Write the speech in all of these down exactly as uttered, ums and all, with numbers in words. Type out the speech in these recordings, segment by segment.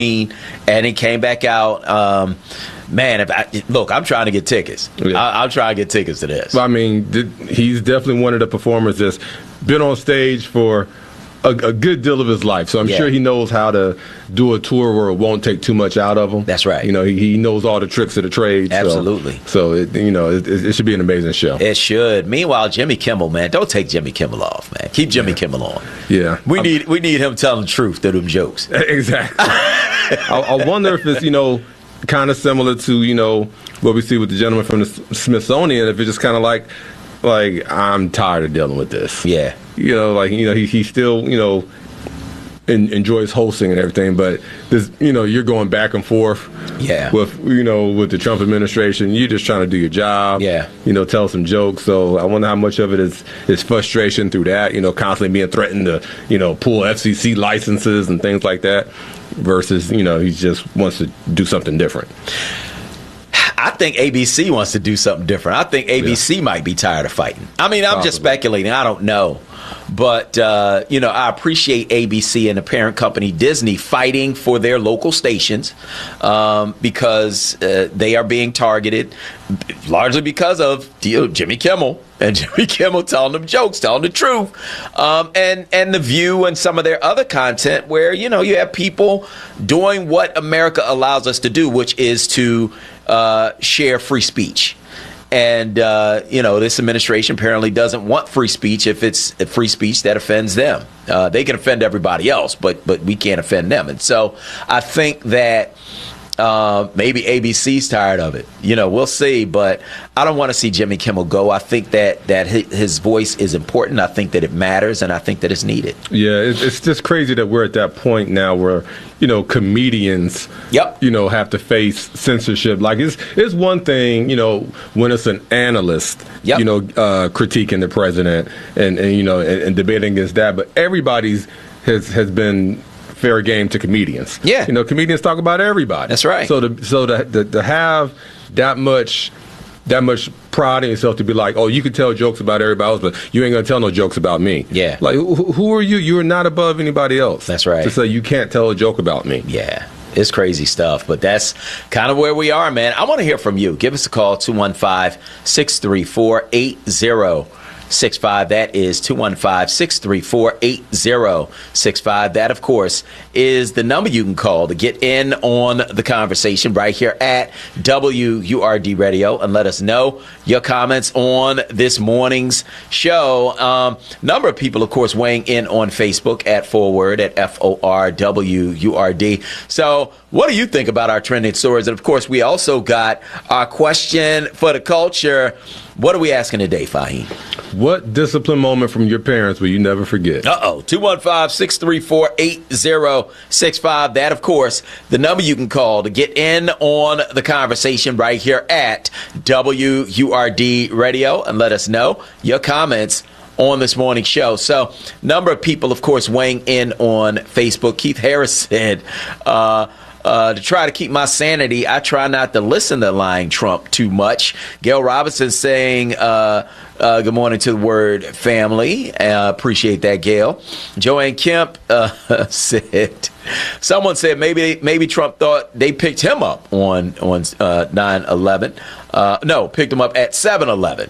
and he came back out. Um, man, if I, look, I'm trying to get tickets. Yeah. I, I'm trying to get tickets to this. Well, I mean, he's definitely one of the performers that's been on stage for a, a good deal of his life. So I'm yeah. sure he knows how to do a tour where it won't take too much out of him. That's right. You know, he, he knows all the tricks of the trade. Absolutely. So, so it, you know, it, it should be an amazing show. It should. Meanwhile, Jimmy Kimmel, man, don't take Jimmy Kimmel off, man. Keep Jimmy yeah. Kimmel on. Yeah. We I'm, need we need him telling the truth to them jokes. Exactly. I, I wonder if it's, you know, kind of similar to, you know, what we see with the gentleman from the Smithsonian, if it's just kind of like, like, I'm tired of dealing with this. Yeah. You know, like, you know, he, he still, you know, en- enjoys hosting and everything, but this, you know, you're going back and forth. Yeah. With, you know, with the Trump administration, you're just trying to do your job. Yeah. You know, tell some jokes. So I wonder how much of it is, is frustration through that, you know, constantly being threatened to, you know, pull F C C licenses and things like that, versus, you know, he just wants to do something different. I think A B C wants to do something different. I think A B C yeah. might be tired of fighting. I mean, I'm Possibly. just speculating. I don't know. But, uh, you know, I appreciate A B C and the parent company Disney fighting for their local stations um, because uh, they are being targeted largely because of you know, Jimmy Kimmel and Jimmy Kimmel telling them jokes, telling the truth, um, and, and The View and some of their other content where, you know, you have people doing what America allows us to do, which is to uh, share free speech. And, uh, you know, this administration apparently doesn't want free speech if it's free speech that offends them. Uh, they can offend everybody else, but but we can't offend them. And so I think that uh, maybe A B C's tired of it. You know, we'll see. But I don't want to see Jimmy Kimmel go. I think that, that his voice is important. I think that it matters, and I think that it's needed. Yeah, it's just crazy that we're at that point now where, you know, comedians, yep. you know, have to face censorship. Like, it's it's one thing, you know, when it's an analyst, yep. you know, uh, critiquing the president and, and you know, and, and debating against that. But everybody's has has been fair game to comedians. Yeah. You know, comedians talk about everybody. That's right. So to, so to, to, to have that much... that much pride in yourself to be like, oh, you can tell jokes about everybody else, but you ain't gonna tell no jokes about me. Yeah. Like, who, who are you? You're not above anybody else. That's right. To say you can't tell a joke about me. Yeah. It's crazy stuff, but that's kind of where we are, man. I want to hear from you. Give us a call, two one five, six three four, eight zero six five. That is two one five, six three four, eight zero six five. That, of course, is the number you can call to get in on the conversation right here at W U R D Radio and let us know your comments on this morning's show. Um, number of people, of course, weighing in on Facebook at Forward at F O R W U R D. So what do you think about our trending stories? And, of course, we also got our question for the culture. What are we asking today, Fahim? What discipline moment from your parents will you never forget? Uh-oh. two one five, six three four, eight zero six five. That, of course, the number you can call to get in on the conversation right here at W U R D Radio and let us know your comments on this morning's show. So, number of people, of course, weighing in on Facebook. Keith Harris said, uh, Uh, to try to keep my sanity, I try not to listen to lying Trump too much. Gail Robinson saying, uh, uh, good morning to the word family. Uh, appreciate that, Gail. Joanne Kemp uh, said, someone said maybe maybe Trump thought they picked him up on, on uh, nine eleven. Uh, no, picked him up at seven eleven.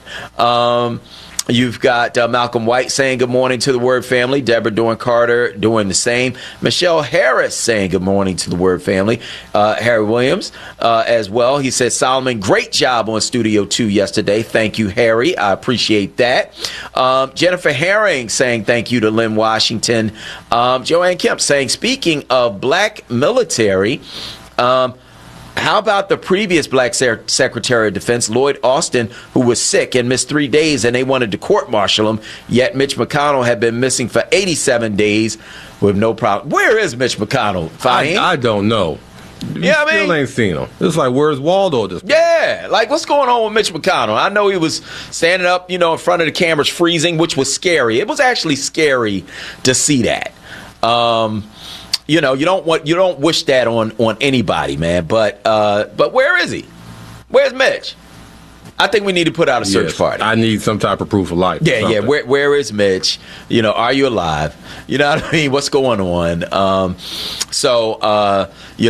Um You've got uh, Malcolm White saying good morning to the Word family. Deborah Dorn Carter doing the same. Michelle Harris saying good morning to the Word family. Uh, Harry Williams uh, as well. He said, Solomon, great job on Studio two yesterday. Thank you, Harry. I appreciate that. Um, Jennifer Herring saying thank you to Lynn Washington. Um, Joanne Kemp saying, speaking of black military, um, how about the previous black Secretary of Defense, Lloyd Austin, who was sick and missed three days and they wanted to court-martial him, yet Mitch McConnell had been missing for eighty-seven days with no problem. Where is Mitch McConnell, Fahim? I, I don't know. You yeah, I mean, still ain't seen him. It's like, where's Waldo? This yeah, like, what's going on with Mitch McConnell? I know he was standing up, you know, in front of the cameras freezing, which was scary. It was actually scary to see that. Um... You know, you don't want you don't wish that on, on anybody, man. But uh, but where is he? Where's Mitch? I think we need to put out a search yes, party. I need some type of proof of life. Yeah, yeah. Where where is Mitch? You know, are you alive? You know what I mean? What's going on? Um, so, uh, you